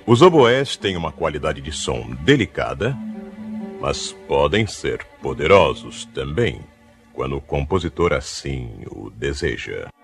Os oboés têm uma qualidade de som delicada, mas podem ser poderosos também, quando o compositor assim o deseja.